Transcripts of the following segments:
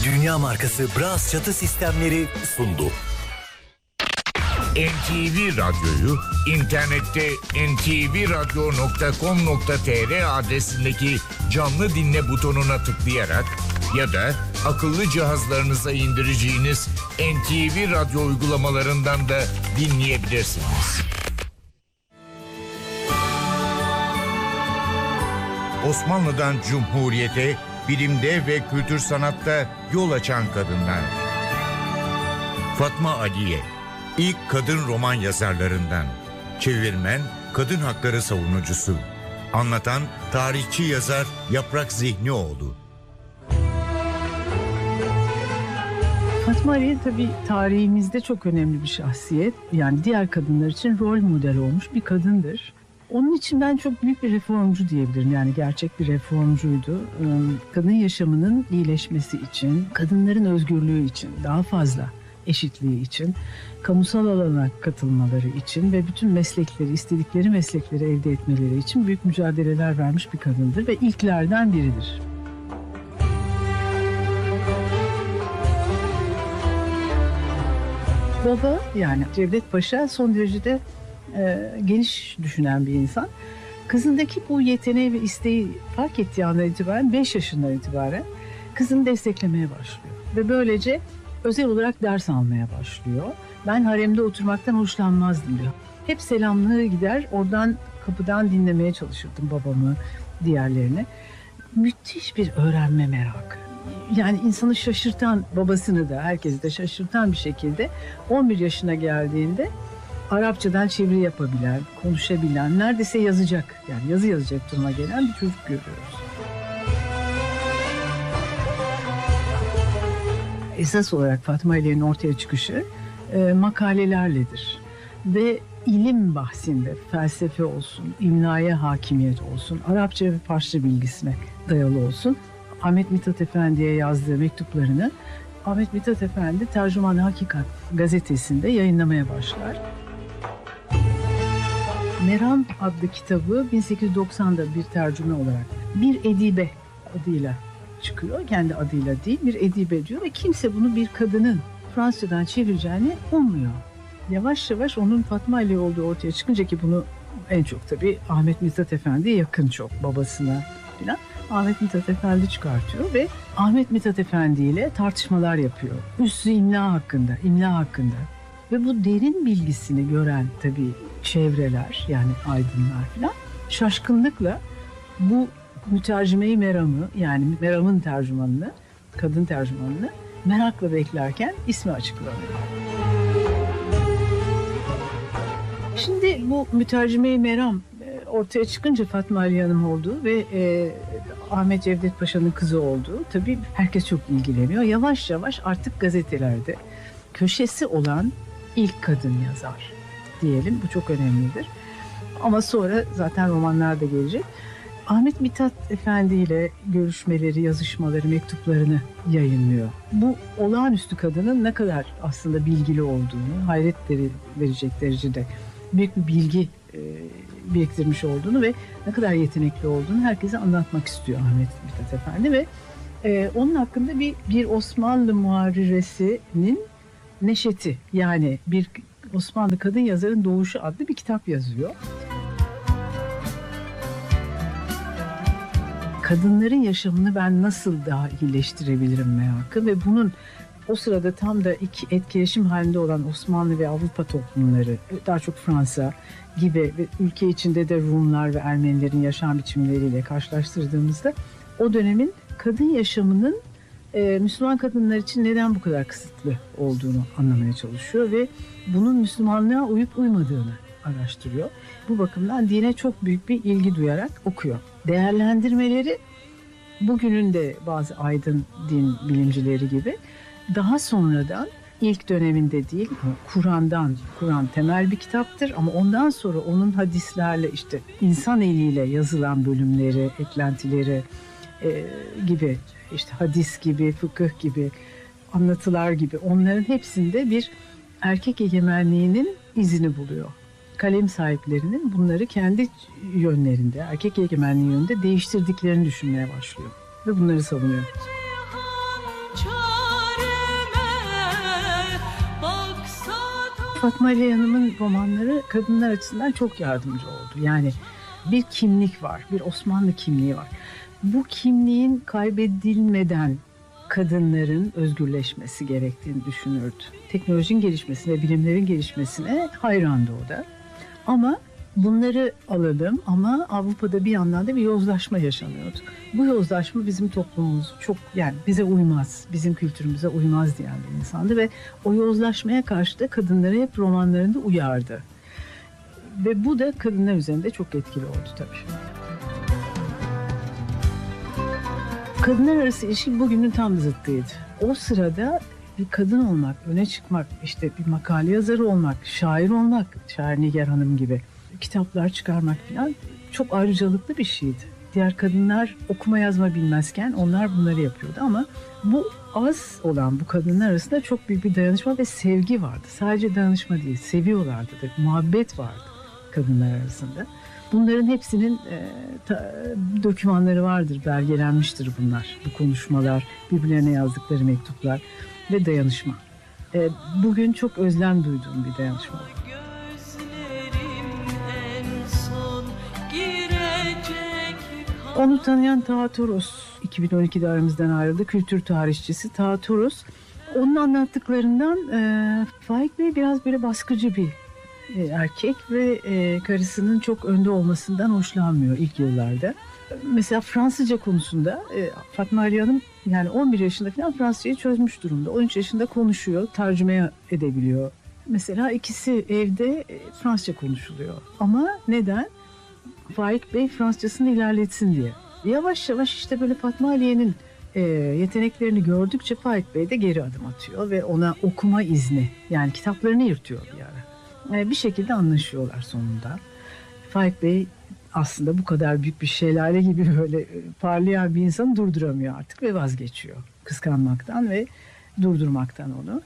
Dünya markası Bras çatı sistemleri sundu. NTV Radyo'yu internette ntvradyo.com.tr adresindeki canlı dinle butonuna tıklayarak ya da akıllı cihazlarınıza indireceğiniz NTV Radyo uygulamalarından da dinleyebilirsiniz. Osmanlı'dan Cumhuriyete, bilimde ve kültür sanatta yol açan kadınlar. Fatma Aliye, ilk kadın roman yazarlarından. Çevirmen, kadın hakları savunucusu. Anlatan tarihçi yazar Yaprak Zihnioğlu. Fatma Aliye tabii tarihimizde çok önemli bir şahsiyet. Yani diğer kadınlar için rol model olmuş bir kadındır. Onun için ben çok büyük bir reformcu diyebilirim. Yani gerçek bir reformcuydu. Kadın yaşamının iyileşmesi için, kadınların özgürlüğü için, daha fazla eşitliği için, kamusal alana katılmaları için ve bütün meslekleri, istedikleri meslekleri elde etmeleri için büyük mücadeleler vermiş bir kadındır ve ilklerden biridir. Baba, yani Cevdet Paşa son derecede geniş düşünen bir insan. Kızındaki bu yeteneği ve isteği fark ettiği andan itibaren 5 yaşından itibaren kızını desteklemeye başlıyor. Ve böylece özel olarak ders almaya başlıyor. Ben haremde oturmaktan hoşlanmazdım diyor. Hep selamlığı gider, oradan kapıdan dinlemeye çalışırdım babamı, diğerlerini. Müthiş bir öğrenme merakı. Yani insanı şaşırtan, babasını da herkesi de şaşırtan bir şekilde 11 yaşına geldiğinde Arapçadan çeviri yapabilen, konuşabilen, neredeyse yazacak, yani yazı yazacak duruma gelen bir çocuk görüyoruz. Esas olarak Fatma Aliye'nin ortaya çıkışı makalelerledir. Ve ilim bahsinde felsefe olsun, imlaya hakimiyet olsun, Arapça ve Farsça bilgisine dayalı olsun. Ahmet Mithat Efendi'ye yazdığı mektuplarını Ahmet Mithat Efendi Tercüman-ı Hakikat gazetesinde yayınlamaya başlar. Meram adlı kitabı 1890'da bir tercüme olarak bir edibe adıyla çıkıyor. Kendi adıyla değil, bir edibe diyor ve kimse bunu bir kadının Fransızcadan çevireceğini ummuyor. Yavaş yavaş onun Fatma Aliye olduğu ortaya çıkınca, ki bunu en çok tabii Ahmet Mithat Efendi'ye yakın, çok babasına falan. Ahmet Mithat Efendi çıkartıyor ve Ahmet Mithat Efendi ile tartışmalar yapıyor. Üslü imla hakkında. Ve bu derin bilgisini gören tabii çevreler, yani aydınlar falan şaşkınlıkla bu mütercime-i Meram'ı, yani Meram'ın tercümanını, kadın tercümanını merakla beklerken ismi açıklanıyor. Şimdi bu mütercime-i Meram ortaya çıkınca Fatma Aliye Hanım olduğu ve Ahmet Cevdet Paşa'nın kızı olduğu, tabii herkes çok ilgileniyor. Yavaş yavaş artık gazetelerde köşesi olan ilk kadın yazar diyelim. Bu çok önemlidir. Ama sonra zaten romanlar da gelecek. Ahmet Mithat Efendi ile görüşmeleri, yazışmaları, mektuplarını yayınlıyor. Bu olağanüstü kadının ne kadar aslında bilgili olduğunu, hayret verecek derecede büyük bir bilgi biriktirmiş olduğunu ve ne kadar yetenekli olduğunu herkese anlatmak istiyor Ahmet Mithat Efendi ve onun hakkında bir Osmanlı muharriresinin neşeti, yani bir Osmanlı kadın yazarın doğuşu adlı bir kitap yazıyor. Kadınların yaşamını ben nasıl daha iyileştirebilirim merakı ve bunun o sırada tam da iki etkileşim halinde olan Osmanlı ve Avrupa toplumları, daha çok Fransa gibi ve ülke içinde de Rumlar ve Ermenilerin yaşam biçimleriyle karşılaştırdığımızda o dönemin kadın yaşamının Müslüman kadınlar için neden bu kadar kısıtlı olduğunu anlamaya çalışıyor ve bunun Müslümanlığa uyup uymadığını araştırıyor. Bu bakımdan dine çok büyük bir ilgi duyarak okuyor. Değerlendirmeleri bugünün de bazı aydın din bilimcileri gibi daha sonradan, ilk döneminde değil, Kur'an temel bir kitaptır ama ondan sonra onun hadislerle, işte insan eliyle yazılan bölümleri, eklentileri gibi, işte hadis gibi, fıkıh gibi, anlatılar gibi, onların hepsinde bir erkek egemenliğinin izini buluyor. Kalem sahiplerinin bunları kendi yönlerinde, erkek egemenliği yönünde değiştirdiklerini düşünmeye başlıyor ve bunları savunuyor. Fatma Aliye Hanım'ın romanları kadınlar açısından çok yardımcı oldu. Yani bir kimlik var, bir Osmanlı kimliği var. Bu kimliğin kaybedilmeden kadınların özgürleşmesi gerektiğini düşünürdü. Teknolojinin gelişmesine, bilimlerin gelişmesine hayrandı o da. Ama bunları alalım ama Avrupa'da bir yandan da bir yozlaşma yaşanıyordu. Bu yozlaşma bizim toplumumuz çok, yani bize uymaz, bizim kültürümüze uymaz diyen bir insandı ve o yozlaşmaya karşı da kadınları hep romanlarında uyardı. Ve bu da kadınlar üzerinde çok etkili oldu tabii. Kadınlar arası ilişki bugünün tam zıttıydı. O sırada bir kadın olmak, öne çıkmak, işte bir makale yazarı olmak, şair olmak, Şair Nigar Hanım gibi kitaplar çıkarmak falan çok ayrıcalıklı bir şeydi. Diğer kadınlar okuma yazma bilmezken onlar bunları yapıyordu ama bu az olan bu kadınlar arasında çok büyük bir dayanışma ve sevgi vardı. Sadece dayanışma değil, seviyorlardı da, muhabbet vardı kadınlar arasında. Bunların hepsinin dokümanları vardır, belgelenmiştir bunlar. Bu konuşmalar, birbirlerine yazdıkları mektuplar ve dayanışma. Bugün çok özlem duyduğum bir dayanışma var. Onu tanıyan Taha Toros, 2012'de aramızdan ayrıldı. Kültür tarihçisi Taha Toros. Onun anlattıklarından Faik Bey biraz böyle baskıcı bir erkek ve karısının çok önde olmasından hoşlanmıyor ilk yıllarda. Mesela Fransızca konusunda Fatma Aliye Hanım yani 11 yaşında falan Fransızcayı çözmüş durumda. 13 yaşında konuşuyor, tercüme edebiliyor. Mesela ikisi evde Fransızca konuşuluyor. Ama neden? Faik Bey Fransızcasını ilerletsin diye. Yavaş yavaş işte böyle Fatma Aliye'nin yeteneklerini gördükçe Faik Bey de geri adım atıyor ve ona okuma izni, yani kitaplarını yırtıyor bir ara. Bir şekilde anlaşıyorlar sonunda. Faik Bey aslında bu kadar büyük bir şelale gibi böyle parlayan bir insanı durduramıyor artık ve vazgeçiyor kıskanmaktan ve durdurmaktan onu.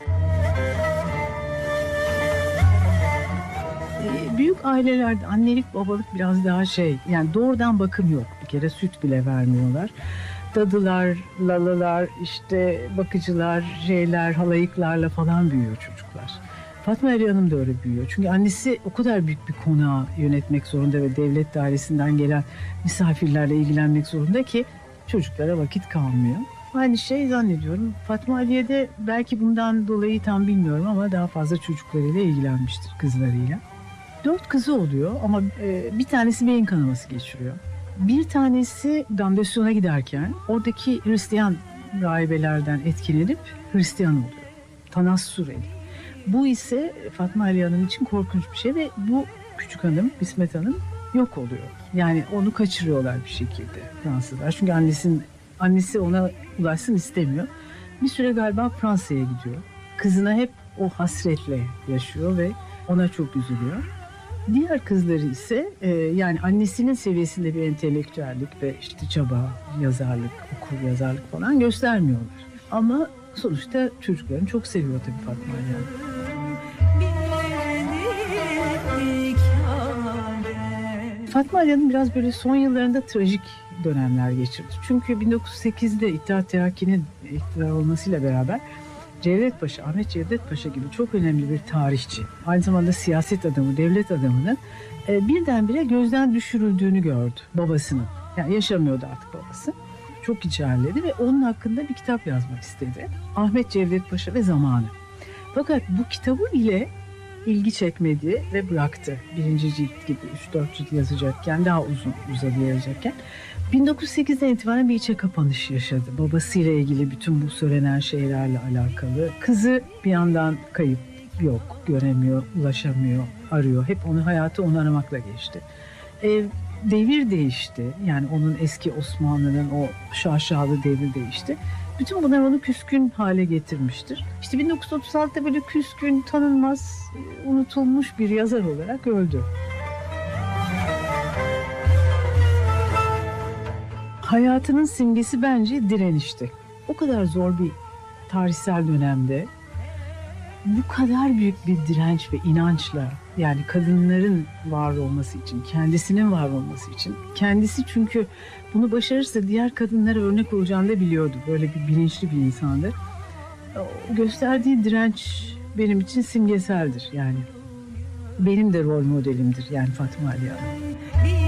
Büyük ailelerde annelik babalık biraz daha yani doğrudan bakım yok. Bir kere süt bile vermiyorlar. Dadılar, lalalar, işte bakıcılar, halayıklarla falan büyüyor çocuklar. Fatma Aliye Hanım da öyle büyüyor. Çünkü annesi o kadar büyük bir konağı yönetmek zorunda ve devlet dairesinden gelen misafirlerle ilgilenmek zorunda ki çocuklara vakit kalmıyor. Aynı zannediyorum. Fatma Aliye de belki bundan dolayı tam bilmiyorum ama daha fazla çocuklarıyla ilgilenmiştir, kızlarıyla. 4 kızı oluyor ama bir tanesi beyin kanaması geçiriyor. Bir tanesi Damlasyon'a giderken oradaki Hristiyan rahibelerden etkilenip Hristiyan oluyor. Tanassureli. Bu ise Fatma Aliye Hanım için korkunç bir şey ve bu küçük hanım, İsmet Hanım yok oluyor. Yani onu kaçırıyorlar bir şekilde Fransızlar. Çünkü annesi ona ulaşsın istemiyor. Bir süre galiba Fransa'ya gidiyor. Kızına hep o hasretle yaşıyor ve ona çok üzülüyor. Diğer kızları ise yani annesinin seviyesinde bir entelektüellik ve işte çaba, yazarlık, okur yazarlık falan göstermiyorlar. Ama sonuçta çocuklarını çok seviyor tabii Fatma Aliye Hanım. Fatma Aliye Hanım biraz böyle son yıllarında trajik dönemler geçirdi. Çünkü 1908'de İttihat Terakki'nin iktidar olmasıyla beraber Cevdet Paşa, Ahmet Cevdet Paşa gibi çok önemli bir tarihçi, aynı zamanda siyaset adamı, devlet adamının birdenbire gözden düşürüldüğünü gördü babasının. Yani yaşamıyordu artık babası. Çok içerledi ve onun hakkında bir kitap yazmak istedi. Ahmet Cevdet Paşa ve Zamanı. Fakat bu kitabı ile ilgi çekmedi ve bıraktı. 1. cilt gibi 3-4 cilt yazacakken, daha uzun uzadıya yazacakken. 1908'den itibaren bir içe kapanış yaşadı. Babasıyla ilgili bütün bu söylenen şeylerle alakalı. Kızı bir yandan kayıp, yok, göremiyor, ulaşamıyor, arıyor. Hep hayatı onu aramakla geçti. Devir değişti. Yani onun eski Osmanlı'nın o şaşalı devri değişti. Bütün bunlar onu küskün hale getirmiştir. İşte 1936'da böyle küskün, tanınmaz, unutulmuş bir yazar olarak öldü. Hayatının simgesi bence direnişti. O kadar zor bir tarihsel dönemde bu kadar büyük bir direnç ve inançla, yani kadınların var olması için, kendisinin var olması için, kendisi çünkü bunu başarırsa diğer kadınlara örnek olacağını da biliyordu. Böyle bir bilinçli bir insandı. Gösterdiği direnç benim için simgeseldir yani. Benim de rol modelimdir yani Fatma Aliye Hanım.